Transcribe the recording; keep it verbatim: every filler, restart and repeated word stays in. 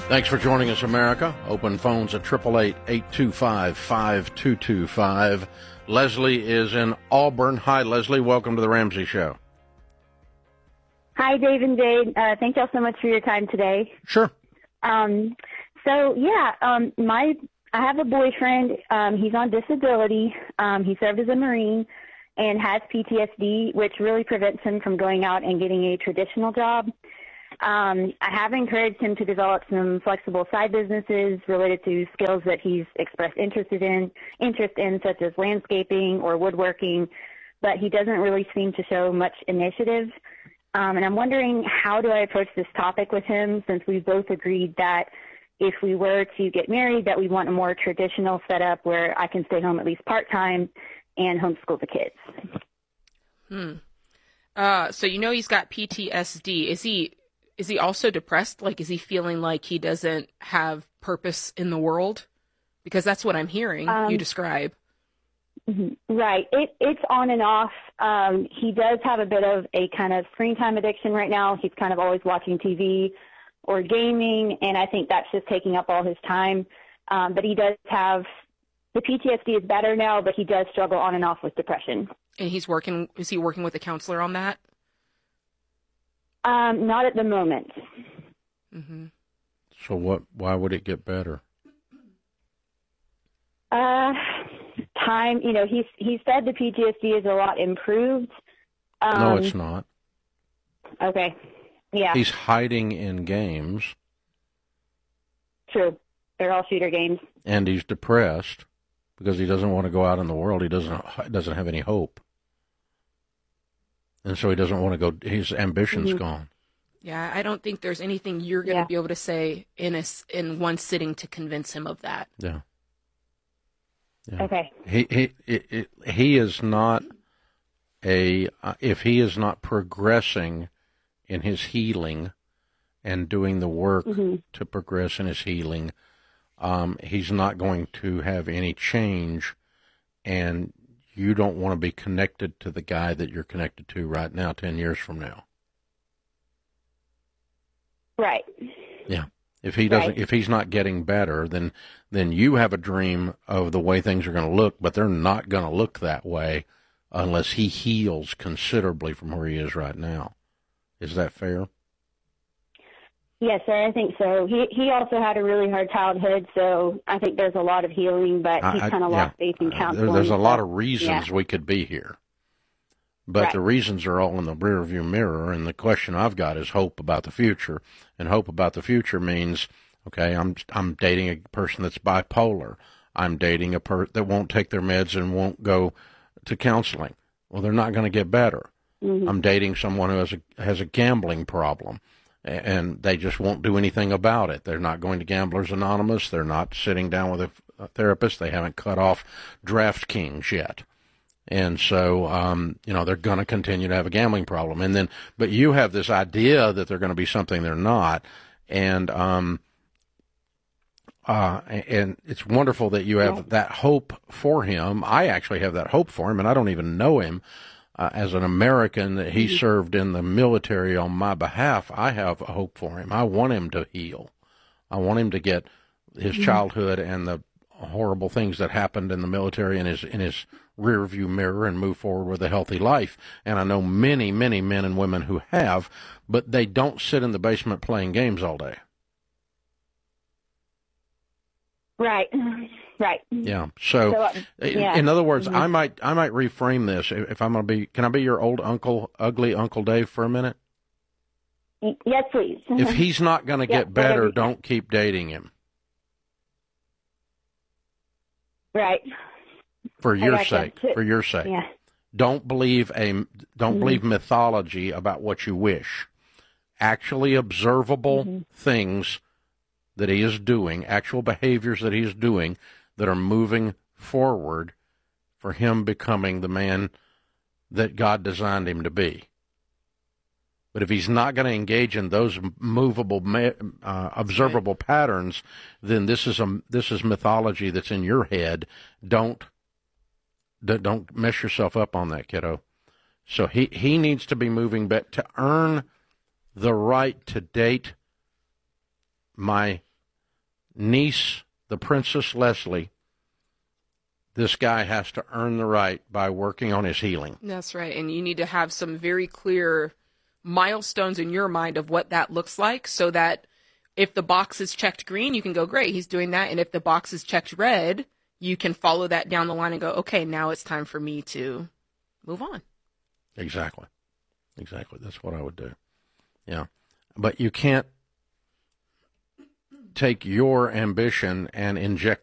Thanks for joining us, America. Open phones at eight eight eight, eight two five, five two two five. Leslie is in Auburn. Hi, Leslie. Welcome to the Ramsey Show. Hi, Dave and Jade. Uh, thank y'all so much for your time today. Sure. Um, so, yeah, um, my I have a boyfriend. Um, he's on disability. Um, he served as a Marine and has P T S D, which really prevents him from going out and getting a traditional job. Um, I have encouraged him to develop some flexible side businesses related to skills that he's expressed interested in, interest in, such as landscaping or woodworking, but he doesn't really seem to show much initiative. Um, and I'm wondering, how do I approach this topic with him, since we both agreed that if we were to get married, that we want a more traditional setup where I can stay home at least part-time and homeschool the kids. Hmm. Uh, so you know he's got P T S D. Is he is he also depressed? Like, is he feeling like he doesn't have purpose in the world? Because that's what I'm hearing um, you describe. Right. It, it's on and off. Um, he does have a bit of a kind of screen time addiction right now. He's kind of always watching T V or gaming, and I think that's just taking up all his time. Um, but he does have, the P T S D is better now, but he does struggle on and off with depression. And he's working, is he working with a counselor on that? Um, not at the moment. Mm-hmm. So what, why would it get better? Uh, time, you know, he's, he said the P T S D is a lot improved. Um, no, it's not. Okay. Yeah. He's hiding in games. True. They're all shooter games. And he's depressed because he doesn't want to go out in the world. He doesn't doesn't have any hope. And so he doesn't want to go, his ambition's mm-hmm. gone. Yeah, I don't think there's anything you're going to yeah. be able to say in a, in one sitting to convince him of that. Yeah. yeah. Okay. He he he, he is not a, uh, if he is not progressing in his healing and doing the work mm-hmm. to progress in his healing, um, he's not going to have any change, and you don't want to be connected to the guy that you're connected to right now ten years from now. Right. Yeah. If he doesn't, right. if he's not getting better, then then you have a dream of the way things are going to look, but they're not going to look that way unless he heals considerably from where he is right now. Is that fair? Yes, sir, I think so. He he also had a really hard childhood, so I think there's a lot of healing, but he's kind of yeah. lost faith in counseling. Uh, there's a so, lot of reasons yeah. we could be here, but right. the reasons are all in the rearview mirror, and the question I've got is hope about the future, and hope about the future means, okay, I'm I'm dating a person that's bipolar. I'm dating a person that won't take their meds and won't go to counseling. Well, they're not going to get better. Mm-hmm. I'm dating someone who has a has a gambling problem, and they just won't do anything about it. They're not going to Gamblers Anonymous. They're not sitting down with a, a therapist. They haven't cut off DraftKings yet. And so, um, you know, they're going to continue to have a gambling problem. And then, but you have this idea that they're going to be something they're not. And, um, uh, and it's wonderful that you have yeah. that hope for him. I actually have that hope for him, and I don't even know him. Uh, as an American that he served in the military on my behalf, I have a hope for him. I want him to heal. I want him to get his mm-hmm. childhood and the horrible things that happened in the military in his in his rearview mirror and move forward with a healthy life. And I know many, many men and women who have, but they don't sit in the basement playing games all day. Right. Right. Yeah. So, so yeah. in other words, mm-hmm. I might I might reframe this. If I'm going to be, can I be your old uncle, ugly Uncle Dave for a minute? Yes, please. If he's not going to yeah, get better, don't keep dating him. Right. For your sake. For your sake. Yeah. Don't believe a don't mm-hmm. believe mythology about what you wish. Actually observable mm-hmm. things that he is doing, actual behaviors that he is doing that are moving forward for him becoming the man that God designed him to be. But if he's not going to engage in those movable, uh, observable patterns, then this is a this is mythology that's in your head. Don't don't mess yourself up on that, kiddo. So he, he needs to be moving back to earn the right to date my niece, the Princess Leslie, this guy has to earn the right by working on his healing. That's right. And you need to have some very clear milestones in your mind of what that looks like, so that if the box is checked green, you can go, great, he's doing that. And if the box is checked red, you can follow that down the line and go, okay, now it's time for me to move on. Exactly. Exactly. That's what I would do. Yeah. But you can't take your ambition and inject